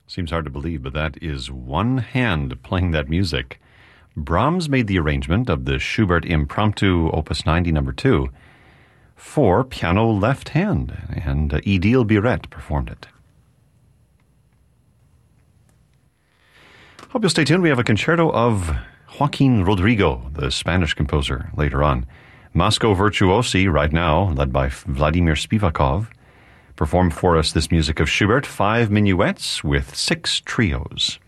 Seems hard to believe, but that is one hand playing that music. Brahms made the arrangement of the Schubert Impromptu Opus 90 No. 2 for piano left hand, and Idil Biret performed it. Hope you'll stay tuned. We have a concerto of Joaquin Rodrigo, the Spanish composer, later on. Moscow Virtuosi, right now, led by Vladimir Spivakov, perform for us this music of Schubert, 5 minuets with 6 trios.